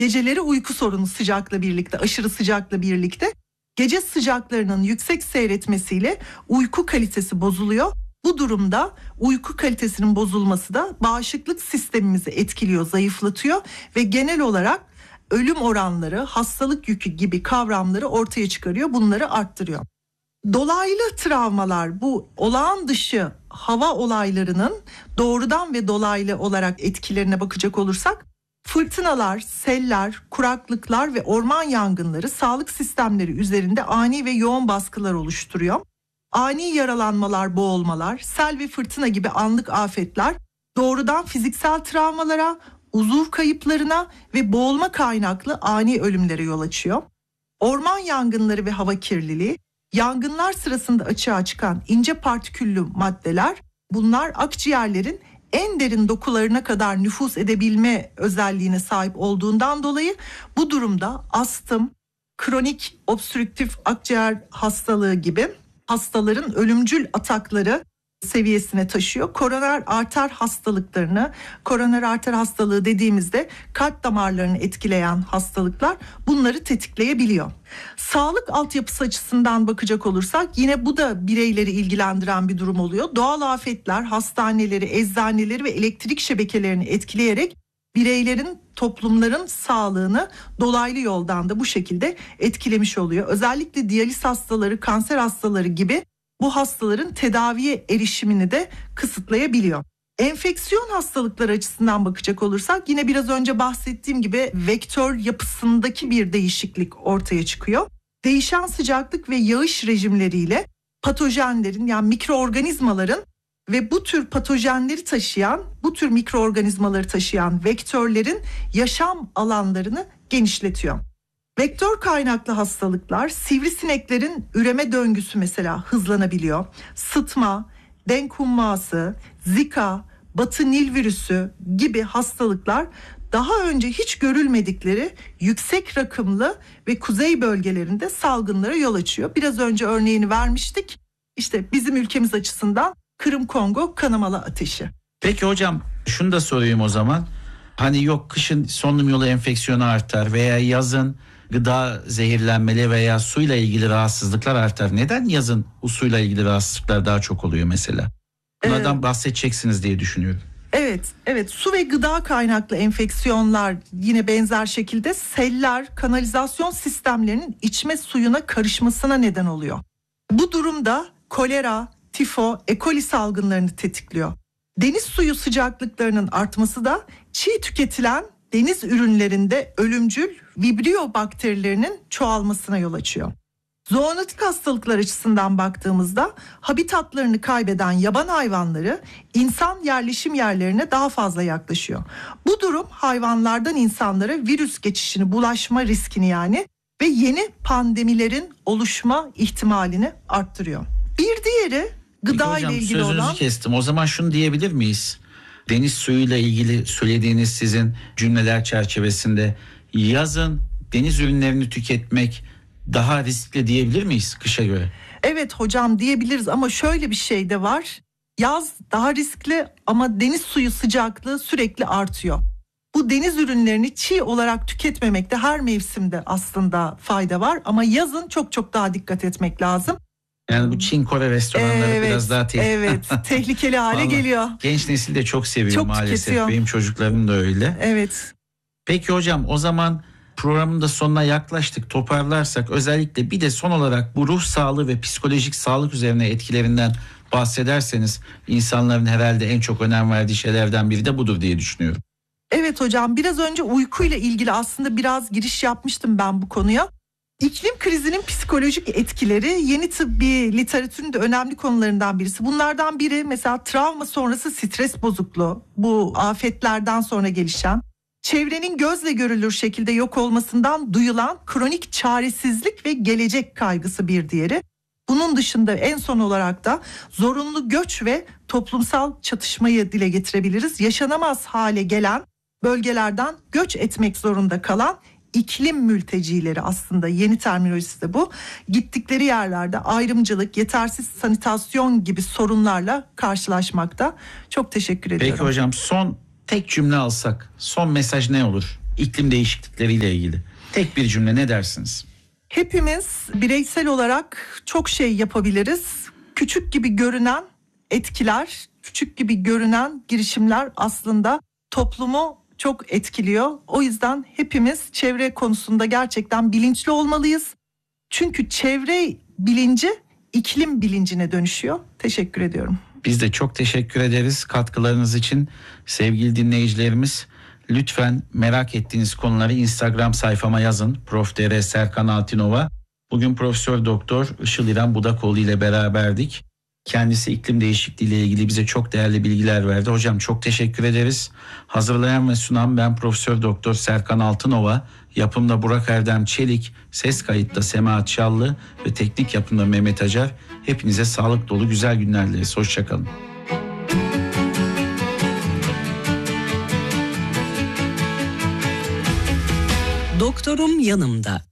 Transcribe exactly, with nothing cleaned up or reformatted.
Geceleri uyku sorunu sıcakla birlikte, aşırı sıcakla birlikte gece sıcaklarının yüksek seyretmesiyle uyku kalitesi bozuluyor. Bu durumda uyku kalitesinin bozulması da bağışıklık sistemimizi etkiliyor, zayıflatıyor ve genel olarak ölüm oranları, hastalık yükü gibi kavramları ortaya çıkarıyor, bunları arttırıyor. Dolaylı travmalar, bu olağan dışı hava olaylarının doğrudan ve dolaylı olarak etkilerine bakacak olursak, fırtınalar, seller, kuraklıklar ve orman yangınları sağlık sistemleri üzerinde ani ve yoğun baskılar oluşturuyor. Ani yaralanmalar, boğulmalar, sel ve fırtına gibi anlık afetler doğrudan fiziksel travmalara, uzuv kayıplarına ve boğulma kaynaklı ani ölümlere yol açıyor. Orman yangınları ve hava kirliliği, yangınlar sırasında açığa çıkan ince partiküllü maddeler, bunlar akciğerlerin en derin dokularına kadar nüfuz edebilme özelliğine sahip olduğundan dolayı bu durumda astım, kronik obstrüktif akciğer hastalığı gibi hastaların ölümcül atakları seviyesine taşıyor. Koroner arter hastalıklarını, koroner arter hastalığı dediğimizde kalp damarlarını etkileyen hastalıklar, bunları tetikleyebiliyor. Sağlık altyapısı açısından bakacak olursak yine bu da bireyleri ilgilendiren bir durum oluyor. Doğal afetler hastaneleri, eczaneleri ve elektrik şebekelerini etkileyerek bireylerin, toplumların sağlığını dolaylı yoldan da bu şekilde etkilemiş oluyor. Özellikle diyaliz hastaları, kanser hastaları gibi bu hastaların tedaviye erişimini de kısıtlayabiliyor. Enfeksiyon hastalıkları açısından bakacak olursak yine biraz önce bahsettiğim gibi vektör yapısındaki bir değişiklik ortaya çıkıyor. Değişen sıcaklık ve yağış rejimleriyle patojenlerin, yani mikroorganizmaların ve bu tür patojenleri taşıyan, bu tür mikroorganizmaları taşıyan vektörlerin yaşam alanlarını genişletiyor. Vektör kaynaklı hastalıklar, sivrisineklerin üreme döngüsü mesela hızlanabiliyor. Sıtma, denk humması, zika, batı nil virüsü gibi hastalıklar daha önce hiç görülmedikleri yüksek rakımlı ve kuzey bölgelerinde salgınlara yol açıyor. Biraz önce örneğini vermiştik. İşte bizim ülkemiz açısından Kırım Kongo kanamalı ateşi. Peki hocam şunu da sorayım o zaman. Hani yok kışın solunum yolu enfeksiyonu artar veya yazın gıda zehirlenmeli veya suyla ilgili rahatsızlıklar artar. Neden yazın bu suyla ilgili rahatsızlıklar daha çok oluyor mesela? Bunlardan ee, bahsedeceksiniz diye düşünüyorum. Evet, evet. Su ve gıda kaynaklı enfeksiyonlar yine benzer şekilde seller, kanalizasyon sistemlerinin içme suyuna karışmasına neden oluyor. Bu durumda kolera, tifo, E. coli salgınlarını tetikliyor. Deniz suyu sıcaklıklarının artması da çiğ tüketilen deniz ürünlerinde ölümcül vibrio bakterilerinin çoğalmasına yol açıyor. Zoonotik hastalıklar açısından baktığımızda habitatlarını kaybeden yaban hayvanları insan yerleşim yerlerine daha fazla yaklaşıyor. Bu durum hayvanlardan insanlara virüs geçişini, bulaşma riskini yani ve yeni pandemilerin oluşma ihtimalini arttırıyor. Bir diğeri gıda ile ilgili sözünüzü olan... kestim. O zaman şunu diyebilir miyiz? Deniz suyuyla ilgili söylediğiniz sizin cümleler çerçevesinde yazın deniz ürünlerini tüketmek daha riskli diyebilir miyiz kışa göre? Evet hocam, diyebiliriz ama şöyle bir şey de var. Yaz daha riskli ama deniz suyu sıcaklığı sürekli artıyor. Bu deniz ürünlerini çiğ olarak tüketmemekte her mevsimde aslında fayda var ama yazın çok çok daha dikkat etmek lazım. Yani bu Çin, Kore restoranları evet, biraz daha tehlikeli. Evet, tehlikeli hale geliyor. Genç nesil de çok seviyor çok maalesef. Tüketiyor. Benim çocuklarım da öyle. Evet. Peki hocam, o zaman programın da sonuna yaklaştık. Toparlarsak özellikle bir de son olarak bu ruh sağlığı ve psikolojik sağlık üzerine etkilerinden bahsederseniz, insanların herhalde en çok önem verdiği şeylerden biri de budur diye düşünüyorum. Evet hocam, biraz önce uykuyla ilgili aslında biraz giriş yapmıştım ben bu konuya. İklim krizinin psikolojik etkileri yeni tıbbi literatürün de önemli konularından birisi. Bunlardan biri mesela travma sonrası stres bozukluğu, bu afetlerden sonra gelişen, çevrenin gözle görülür şekilde yok olmasından duyulan kronik çaresizlik ve gelecek kaygısı bir diğeri. Bunun dışında en son olarak da zorunlu göç ve toplumsal çatışmayı dile getirebiliriz. Yaşanamaz hale gelen bölgelerden göç etmek zorunda kalan iklim mültecileri, aslında yeni terminolojisi de bu. Gittikleri yerlerde ayrımcılık, yetersiz sanitasyon gibi sorunlarla karşılaşmakta. Çok teşekkür ediyorum. Peki hocam, son tek cümle alsak, son mesaj ne olur? iklim değişiklikleriyle ilgili. Tek bir cümle ne dersiniz? Hepimiz bireysel olarak çok şey yapabiliriz. Küçük gibi görünen etkiler, küçük gibi görünen girişimler aslında toplumu çok etkiliyor. O yüzden hepimiz çevre konusunda gerçekten bilinçli olmalıyız. Çünkü çevre bilinci iklim bilincine dönüşüyor. Teşekkür ediyorum. Biz de çok teşekkür ederiz katkılarınız için. Sevgili dinleyicilerimiz, lütfen merak ettiğiniz konuları Instagram sayfama yazın. Profesör Doktor Serkan Altinova. Bugün Profesör Doktor Işıl İrem Budakoğlu ile beraberdik. Kendisi iklim değişikliği ile ilgili bize çok değerli bilgiler verdi. Hocam çok teşekkür ederiz. Hazırlayan ve sunan ben Profesör Doktor Serkan Altınova. Yapımda Burak Erdem Çelik, ses kayıtta Semahat Çallı ve teknik yapımda Mehmet Acar. Hepinize sağlık dolu güzel günler dileriz. Hoşçakalın. Doktorum yanımda.